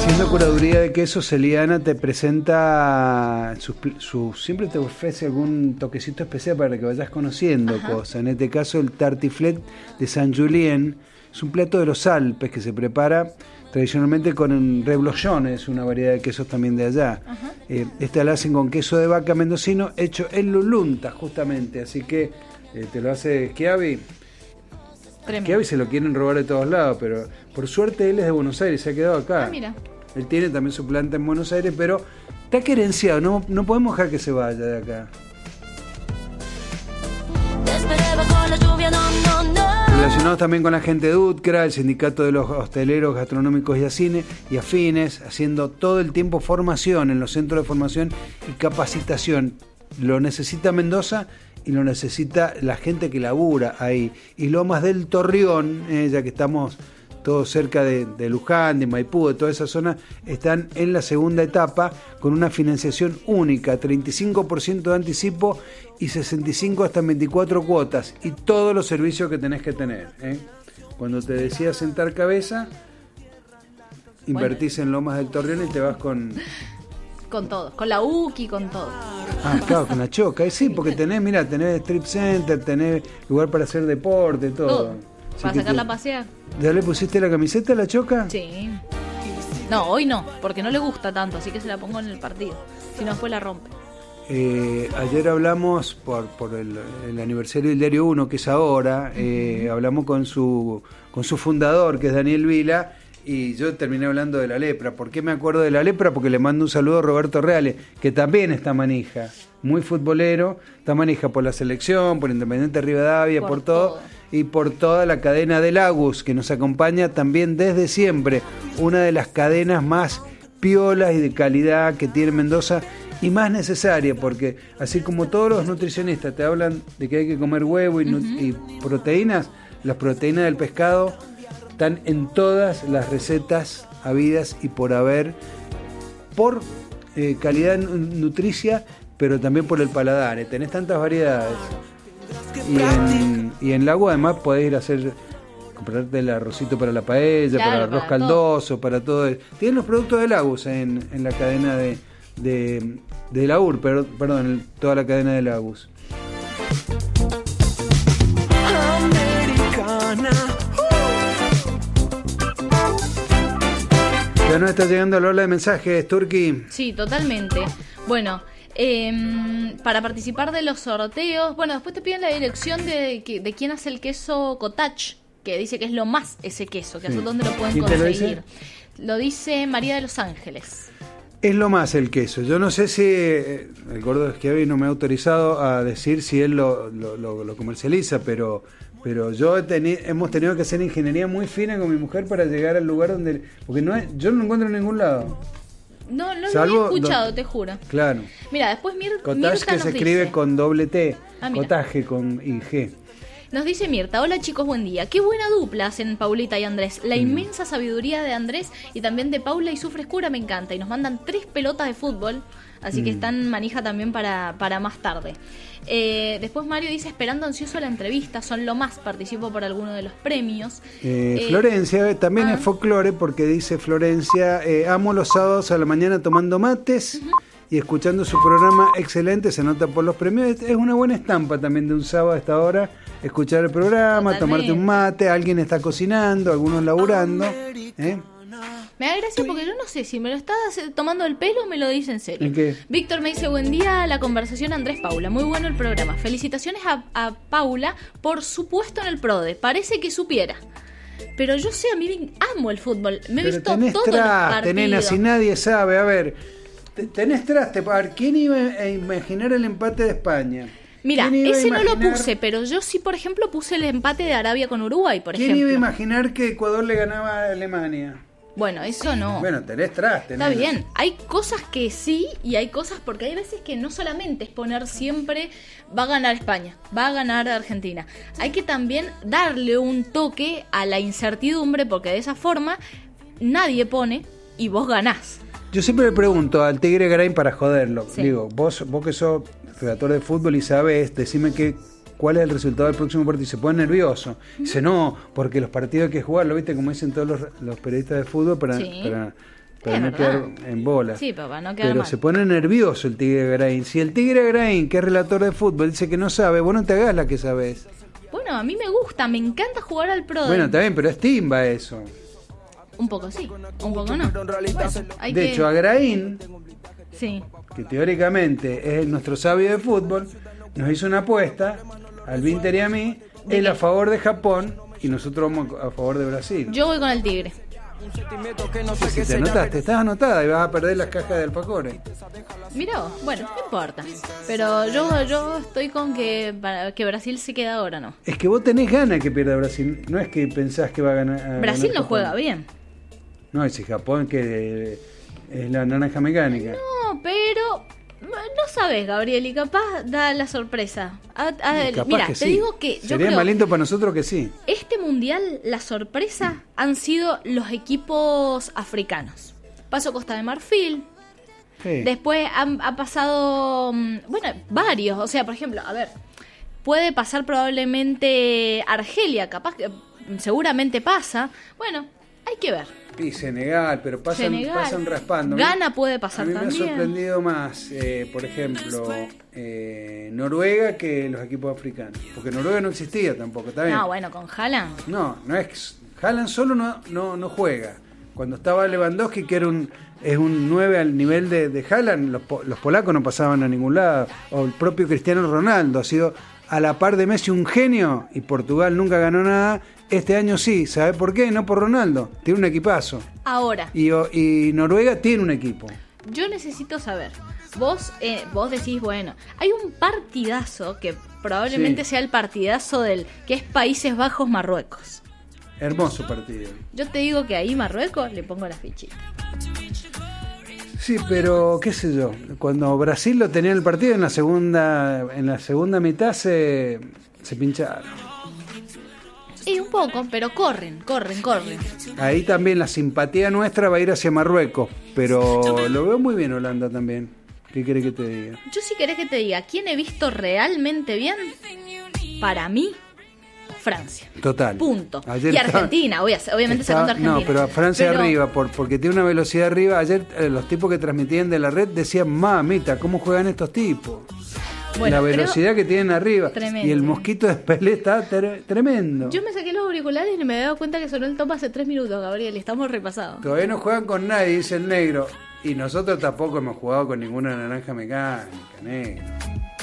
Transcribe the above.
Siendo Curaduría de Quesos, Eliana te presenta siempre te ofrece algún toquecito especial para que vayas conociendo cosas. En este caso el tartiflet de Saint-Julien es un plato de los Alpes que se prepara tradicionalmente con un reblochon, es una variedad de quesos también de allá. Este lo hacen con queso de vaca mendocino hecho en Lulunta justamente, así que te lo hace Schiavi. Schiavi se lo quieren robar de todos lados, pero por suerte él es de Buenos Aires, se ha quedado acá. Mira. Él tiene también su planta en Buenos Aires, pero está querenciado, no podemos dejar que se vaya de acá. Relacionados también con la gente de UTCRA, el sindicato de los hosteleros, gastronómicos y afines, haciendo todo el tiempo formación en los centros de formación y capacitación. Lo necesita Mendoza y lo necesita la gente que labura ahí. Y Lomas del Torreón, ya que estamos todos cerca de Luján, de Maipú, de toda esa zona, están en la segunda etapa con una financiación única, 35% de anticipo y 65 hasta 24 cuotas y todos los servicios que tenés que tener. Cuando te decidas sentar cabeza, invertís en Lomas del Torreón y te vas con todo, con la UCI, con todo. Ah, claro, con la Choca, sí, porque tenés strip center, tenés lugar para hacer deporte, todo. Para sacarla a pasear. ¿Ya le pusiste la camiseta a la Choca? Sí. No, hoy no, porque no le gusta tanto, así que se la pongo en el partido. Si no, después la rompe. Ayer hablamos por el aniversario del Diario 1, que es ahora, hablamos con su fundador, que es Daniel Vila, y yo terminé hablando de la lepra. ¿Por qué me acuerdo de la lepra? Porque le mando un saludo a Roberto Reales, que también está manija, muy futbolero, está manija por la selección, por Independiente Rivadavia, por todo, y por toda la cadena del Agus, que nos acompaña también desde siempre, una de las cadenas más piolas y de calidad que tiene Mendoza, y más necesaria, porque así como todos los nutricionistas te hablan de que hay que comer huevo y proteínas, las proteínas del pescado están en todas las recetas habidas y por haber, por calidad nutricia, pero también por el paladar. Tenés tantas variedades. Y en Lago además podés ir a comprarte el arrocito para la paella, claro, para el arroz caldoso, para todo. Tienen los productos de Lagos en la cadena de la UR, perdón, toda la cadena de Lagos. Americana. Ya nos está llegando la ola de mensajes, Turki. Sí, totalmente. Bueno, para participar de los sorteos, después te piden la dirección de quién hace el queso cottage, que dice que es lo más ese queso, que es donde lo pueden conseguir. Lo dice María de Los Ángeles. Es lo más el queso. Yo no sé si el gordo de Schiavi no me ha autorizado a decir si él lo comercializa, pero hemos tenido que hacer ingeniería muy fina con mi mujer para llegar al lugar donde... Porque yo no lo encuentro en ningún lado. No lo había escuchado, te juro. Claro. Mira, después Mirta Cottage, que se escribe con doble T. Cottage con IG. Nos dice Mirta: hola chicos, buen día. Qué buena dupla hacen Paulita y Andrés. La inmensa sabiduría de Andrés y también de Paula y su frescura me encanta. Y nos mandan 3 pelotas de fútbol, así que están manija también para más tarde. Después Mario dice: esperando ansioso la entrevista, son lo más, participo por alguno de los premios. Florencia también es folclore, porque dice Florencia: amo los sábados a la mañana tomando mates y escuchando su programa excelente, se nota por los premios. Es una buena estampa también de un sábado a esta hora, escuchar el programa, tomarte un mate, alguien está cocinando, algunos laburando. Me da gracia porque yo no sé si me lo estás tomando el pelo o me lo dice en serio. ¿En qué? Víctor me dice: buen día, la conversación Andrés Paula, muy bueno el programa. Felicitaciones a Paula por su puesto en el PRODE, parece que supiera. Pero yo sé, a mí amo el fútbol, me he visto todos los partidos. Nena, si nadie sabe, a ver, tenés traste, a ver, ¿quién iba a imaginar el empate de España? Mira, ese no lo puse, pero yo sí, por ejemplo, puse el empate de Arabia con Uruguay, por ejemplo. ¿Quién iba a imaginar que Ecuador le ganaba a Alemania? Bueno, eso no. Bueno, tenés traste. Está bien, hay cosas que sí y hay cosas, porque hay veces que no solamente es poner siempre va a ganar España, va a ganar Argentina. Hay que también darle un toque a la incertidumbre, porque de esa forma nadie pone y vos ganás. Yo siempre le pregunto al Tigre Garay para joderlo. Sí. Digo, vos que sos redactor de fútbol y sabés, decime cuál es el resultado del próximo partido. Se pone nervioso. Dice, no, porque los partidos hay que jugarlo, ¿viste? Como dicen todos los periodistas de fútbol para para Es no verdad. quedar en bola. Sí, papá, no queda Pero mal. se pone nervioso el Tigre Grain. Si el Tigre Grain, que es relator de fútbol, dice que no sabe, vos no te hagas la que sabés. Bueno, a mí me gusta, me encanta jugar al Pro. Bueno, está bien, pero es timba eso. Un poco sí, un poco no. Bueno, hay De que... hecho, a Grain, Sí. que teóricamente es nuestro sabio de fútbol, nos hizo una apuesta, al Vinter y a mí, ¿De él qué? a favor de Japón y nosotros vamos a favor de Brasil. Yo voy con el Tigre. Si te anotaste, estás anotada y vas a perder las cajas de alfajores. Mirá, bueno, no importa. Pero yo estoy con que Brasil se queda ahora, ¿no? Es que vos tenés ganas que pierda Brasil, no es que pensás que va a ganar. Brasil no Japón. juega bien. No, ese Japón que es la naranja mecánica. No, pero no sabes, Gabriel, y capaz da la sorpresa. Capaz Mira, que te sí. digo que yo Sería creo más lindo para nosotros que sí. este mundial la sorpresa han sido los equipos africanos. Pasó Costa de Marfil, Sí. después ha pasado, bueno, varios. O sea, por ejemplo, a ver, puede pasar probablemente Argelia, capaz que seguramente pasa. Bueno, hay que ver. Y Senegal, pero pasan raspando. Ghana puede pasar A mí me también. ha sorprendido más, por ejemplo, Noruega que los equipos africanos. Porque Noruega no existía tampoco, ¿está bien? No, bueno, con Haaland. No es que Haaland solo no juega. Cuando estaba Lewandowski, que es un 9 al nivel de Haaland, los polacos no pasaban a ningún lado. O el propio Cristiano Ronaldo ha sido a la par de Messi un genio y Portugal nunca ganó nada. Este año sí, ¿sabe por qué? No por Ronaldo, tiene un equipazo. Ahora, Y Noruega tiene un equipo. yo necesito saber. Vos decís, bueno, hay un partidazo que probablemente Sí. sea el partidazo que es Países Bajos-Marruecos. Hermoso partido. Yo te digo que ahí Marruecos le pongo la fichita. Sí, pero qué sé yo, cuando Brasil lo tenía en el partido en la segunda mitad se pincharon. Y un poco, pero corren. Ahí también la simpatía nuestra va a ir hacia Marruecos, pero lo veo muy bien Holanda también. ¿Qué querés que te diga? Yo si querés que te diga, ¿quién he visto realmente bien? Para mí, Francia. Total. Punto. Ayer Y Argentina, obviamente sacando a Argentina. No, pero Francia Pero- arriba, porque tiene una velocidad arriba. Ayer los tipos que transmitían de la red decían, mamita, ¿cómo juegan estos tipos? Bueno, la velocidad que tienen arriba. Tremendo. Y el mosquito de Pelé está tremendo. Yo me saqué los auriculares y me he dado cuenta que sonó el top hace 3 minutos, Gabriel, y estamos repasados. Todavía no juegan con nadie, dice el negro. Y nosotros tampoco hemos jugado con ninguna naranja mecánica, negro.